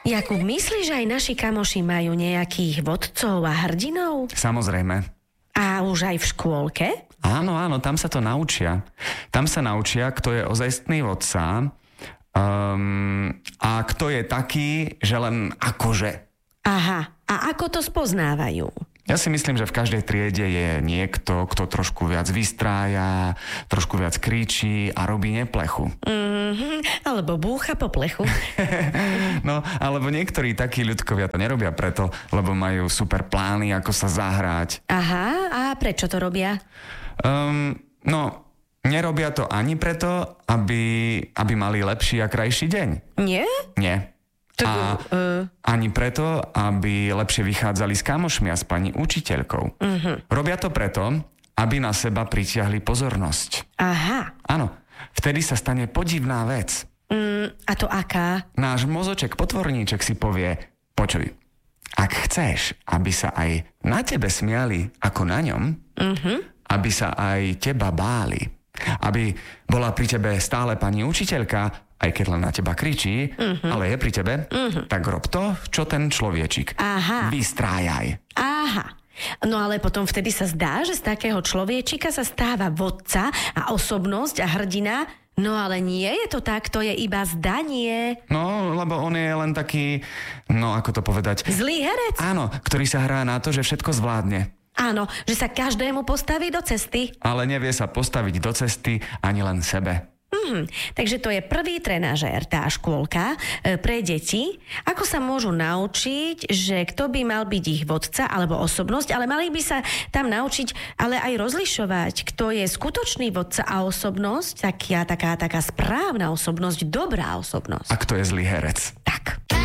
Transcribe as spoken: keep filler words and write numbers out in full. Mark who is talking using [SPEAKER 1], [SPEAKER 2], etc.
[SPEAKER 1] Jakub, myslíš, že aj naši kamoši majú nejakých vodcov a hrdinov?
[SPEAKER 2] Samozrejme.
[SPEAKER 1] A už aj v škôlke?
[SPEAKER 2] Áno, áno, tam sa to naučia. Tam sa naučia, kto je ozajstný vodca um, a kto je taký, že len akože.
[SPEAKER 1] Aha, a ako to spoznávajú?
[SPEAKER 2] Ja si myslím, že v každej triede je niekto, kto trošku viac vystrája, trošku viac kričí a robí neplechu.
[SPEAKER 1] Mm-hmm, alebo búcha po plechu.
[SPEAKER 2] No, alebo niektorí takí ľudkovia to nerobia preto, lebo majú super plány, ako sa zahrať.
[SPEAKER 1] Aha, a prečo to robia?
[SPEAKER 2] Um, no, nerobia to ani preto, aby, aby mali lepší a krajší deň.
[SPEAKER 1] Nie?
[SPEAKER 2] Nie. A uh... ani preto, aby lepšie vychádzali s kamošmi a s pani učiteľkou. Uh-huh. Robia to preto, aby na seba pritiahli pozornosť.
[SPEAKER 1] Aha.
[SPEAKER 2] Áno, vtedy sa stane podivná vec.
[SPEAKER 1] Mm, a to aká?
[SPEAKER 2] Náš mozoček potvorníček si povie, počuj, ak chceš, aby sa aj na tebe smiali ako na ňom, uh-huh. aby sa aj teba báli, aby bola pri tebe stále pani učiteľka, aj keď len na teba kričí, uh-huh. ale je pri tebe, uh-huh. tak rob to, čo ten človečik.
[SPEAKER 1] Aha.
[SPEAKER 2] Vystrájaj.
[SPEAKER 1] Aha. No ale potom vtedy sa zdá, že z takého človečika sa stáva vodca a osobnosť a hrdina. No ale nie je to tak, to je iba zdanie.
[SPEAKER 2] No, lebo on je len taký, no ako to povedať...
[SPEAKER 1] Zlý herec?
[SPEAKER 2] Áno, ktorý sa hrá na to, že všetko zvládne.
[SPEAKER 1] Áno, že sa každému postaví do cesty.
[SPEAKER 2] Ale nevie sa postaviť do cesty ani len sebe.
[SPEAKER 1] Hmm, takže to je prvý trenažér, tá škôlka e, pre deti. Ako sa môžu naučiť, že kto by mal byť ich vodca alebo osobnosť, ale mali by sa tam naučiť ale aj rozlišovať, kto je skutočný vodca a osobnosť, taká, taká, taká správna osobnosť, dobrá osobnosť.
[SPEAKER 2] A kto je zlý herec.